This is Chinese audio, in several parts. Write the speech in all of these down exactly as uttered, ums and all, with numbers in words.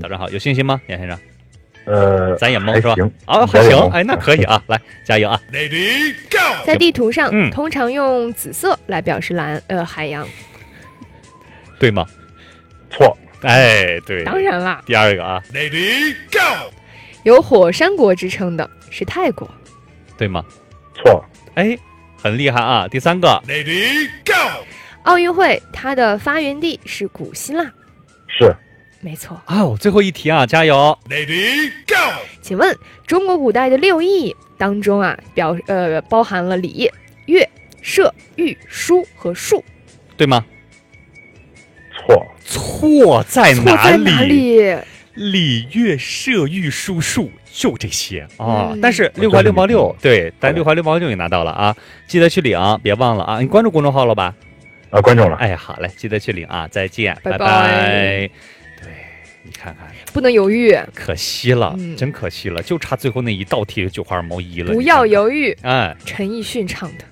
早上好，有信心吗，杨先生？ 呃， 咱也蒙是吧？ 行啊，还行，哎，那可以啊，来加油啊 Lady Go！ 在地图上、 嗯、 通常用紫色来表示蓝呃海洋， 对吗？ 错。 哎，对， 当然啦。 第二个啊 Lady Go！ 有火山国之称的是泰国， 对吗？ 错。 哎，很厉害啊。第三个 Lady Go！ 奥运会它的发源地是古希腊， 是。 没错。 哦，最后一题啊，加油 Lady Go！ 请问中国古代的六艺当中啊，表呃包含了礼、乐、射、御、书和术， 对吗？ 错。 错在错哪里？ 在哪里？ 礼、乐、射、御、书、术，就这些啊、 嗯。 但是六块六毛六，对，但六块六毛六也拿到了啊，记得去领，别忘了啊。你关注公众号了吧？ 啊，关注了。 哎，好嘞，记得去领啊，再见， 拜拜。 拜拜。对，你看看， 不能犹豫， 可惜了， 嗯、 真可惜了，就差最后那一道题九块二毛一了。 不要犹豫， 哎， 陈奕迅唱的，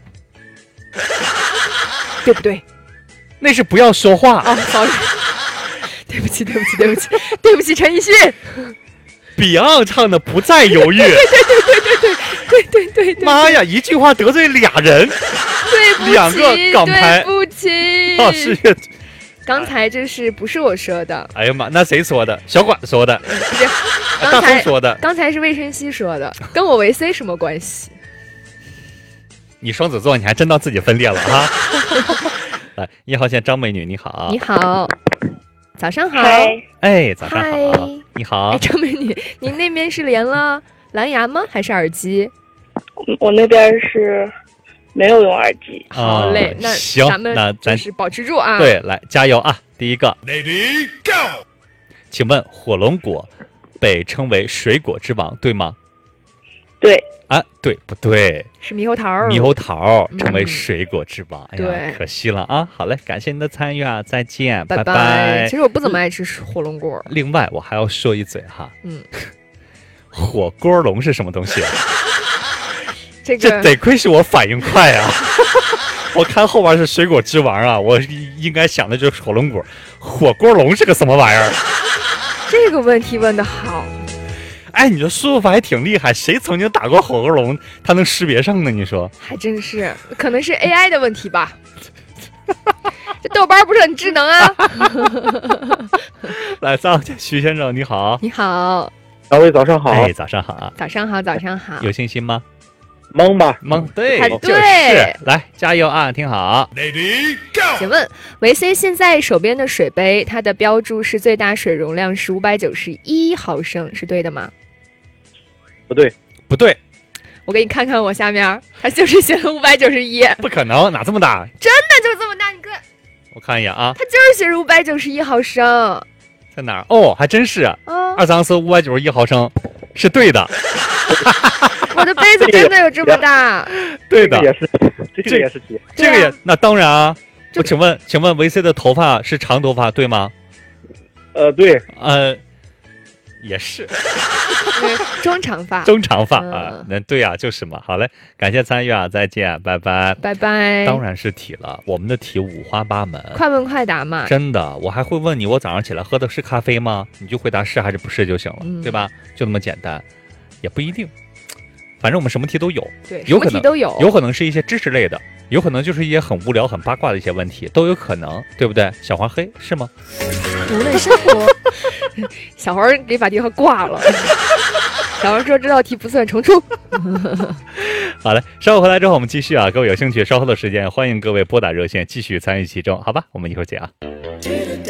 对不对？ 那是不要说话啊、哦、，sorry， 对不起，对不起，对不起，对不起，陈奕迅。 Beyond 唱的不再犹豫。 对对对对对对对对对对。 妈呀，一句话得罪俩人， 对不起， 两个港牌， 对不起。 哦，是。 刚才这是不是我说的？ 哎呀妈，那谁说的？小管说的。 不是，刚大才风说的。 刚才是魏晨曦说的，跟我维 C 什么关系？ 你双子座，你还真当自己分裂了啊！来，一号线张美女，你好。 你好，早上好。 哎，早上好。你好。 哎，张美女，您那边是连了蓝牙吗？还是耳机？ 我那边是没有用耳机。 好嘞， 哦、 那行， 咱们那咱是保持住啊。 对，来加油啊！第一个 ，Lady Go！ 请问火龙果被称为水果之王，对吗？ 对。 啊，对不对？ 是猕猴桃。 猕猴桃成为水果之王， 嗯、 哎呀，可惜了啊！好嘞，感谢您的参与啊，再见， 拜拜拜。 其实我不怎么爱吃火龙果。 另外，我还要说一嘴哈， 嗯， 火锅龙是什么东西？ 这个这得亏是我反应快啊！我看后边是水果之王啊，我应该想的就是火龙果。火锅龙是个什么玩意儿？ 这个问题问得好。 哎，你这输入法还挺厉害，谁曾经打过火锅龙，他能识别上呢？你说？ 还真是，可能是 A I 的问题吧。这豆瓣不是很智能啊。 来，三号线徐先生，你好。 你好。 两位早上好。 哎，早上好。 早上好，早上好。 有信心吗？ 蒙吧， 蒙，对， 对， 就是来加油啊，听好 ，Lady Go！ 请问维 C 现在手边的水杯，它的标注是最大水容量是五百九十一毫升，是对的吗？ 不对， 不对。 我给你看看我下面，它就是写了五百九十一。 不可能，哪这么大？ 真的就这么大，你看。 我看一眼啊， 它就是写着五百九十一毫升。 在哪儿？哦，还真是。 哦， 二三四五百九十一毫升，是对的。 我的杯子真的有这么大？ 对的， 这个也是，这个也是题， 这个也那当然啊。我请问，请问维 C 的头发是长头发对吗？ 呃，对， 呃，也是。 中长发， 中长发、 嗯、 啊，那对啊，就是嘛。好嘞，感谢参与啊，再见，拜拜， 拜拜。 当然是题了，我们的题五花八门， 快问快答嘛。 真的，我还会问你，我早上起来喝的是咖啡吗？你就回答是还是不是就行了， 嗯、 对吧？就那么简单，也不一定。反正我们什么题都有， 对， 有可能什么题都有， 有可能是一些知识类的，有可能就是一些很无聊、很八卦的一些问题，都有可能，对不对？小黄黑是吗？ 无论生活，小黄给把电话挂了。小黄说这道题不算重出。 好嘞，稍后回来之后我们继续啊，各位有兴趣稍后的时间，欢迎各位拨打热线继续参与其中，好吧？我们一会儿见啊。